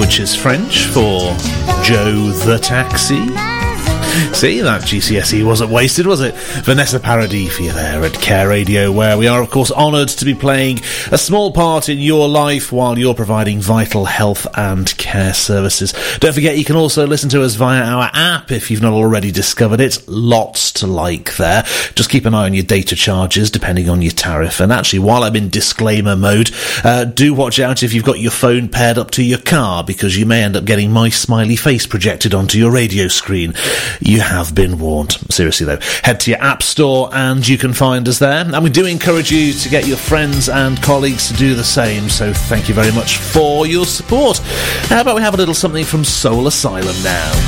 which is French for Joe the Taxi. See, that GCSE wasn't wasted, was it? Vanessa Paradis for you there at Care Radio, where we are, of course, honoured to be playing a small part in your life while you're providing vital health and care services. Don't forget, you can also listen to us via our app if you've not already discovered it. Lots to like there. Just keep an eye on your data charges, depending on your tariff. And actually, while I'm in disclaimer mode, do watch out if you've got your phone paired up to your car, because you may end up getting my smiley face projected onto your radio screen. You have been warned. Seriously though, head to your app store and you can find us there. And we do encourage you to get your friends and colleagues to do the same, so thank you very much for your support. How about we have a little something from Soul Asylum now?